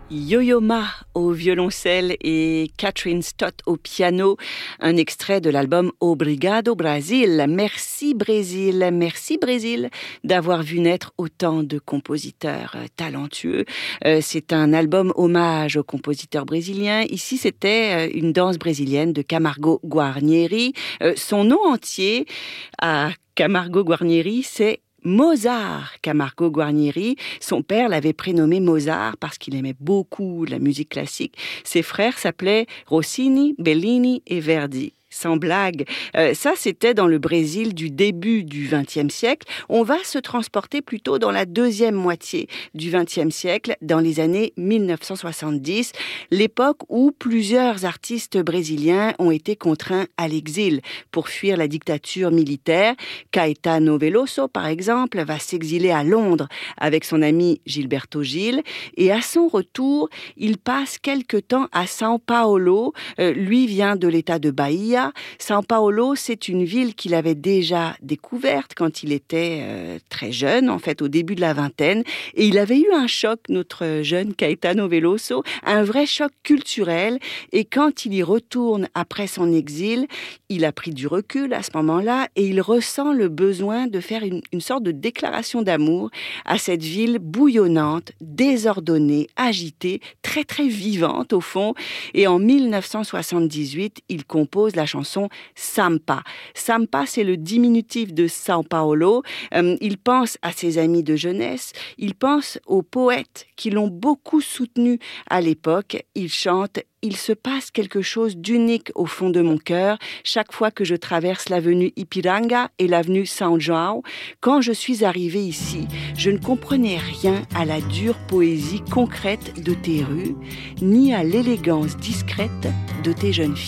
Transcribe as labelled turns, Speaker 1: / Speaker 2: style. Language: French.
Speaker 1: Yo-Yo Ma au violoncelle et Catherine Stott au piano, un extrait de l'album Obrigado Brasil. Merci Brésil d'avoir vu naître autant de compositeurs talentueux. C'est un album hommage aux compositeurs brésiliens. Ici, c'était une danse brésilienne de Camargo Guarnieri. Son nom entier à Camargo Guarnieri, c'est Mozart Camargo Guarnieri. Son père l'avait prénommé Mozart parce qu'il aimait beaucoup la musique classique. Ses frères s'appelaient Rossini, Bellini et Verdi. Sans blague. Ça, c'était dans le Brésil du début du XXe siècle. On va se transporter plutôt dans la deuxième moitié du XXe siècle, dans les années 1970, l'époque où plusieurs artistes brésiliens ont été contraints à l'exil pour fuir la dictature militaire. Caetano Veloso, par exemple, va s'exiler à Londres avec son ami Gilberto Gil. Et à son retour, il passe quelque temps à São Paulo. Lui vient de l'état de Bahia. São Paulo, c'est une ville qu'il avait déjà découverte quand il était très jeune, en fait au début de la vingtaine, et il avait eu un choc, notre jeune Caetano Veloso, un vrai choc culturel, et quand il y retourne après son exil, il a pris du recul à ce moment-là, et il ressent le besoin de faire une sorte de déclaration d'amour à cette ville bouillonnante, désordonnée, agitée, très très vivante au fond, et en 1978, il compose la chanson Sampa. Sampa, c'est le diminutif de São Paulo. Il pense à ses amis de jeunesse, il pense aux poètes qui l'ont beaucoup soutenu à l'époque. Il chante « Il se passe quelque chose d'unique au fond de mon cœur chaque fois que je traverse l'avenue Ipiranga et l'avenue São João. Quand je suis arrivé ici, je ne comprenais rien à la dure poésie concrète de tes rues, ni à l'élégance discrète de tes jeunes filles. »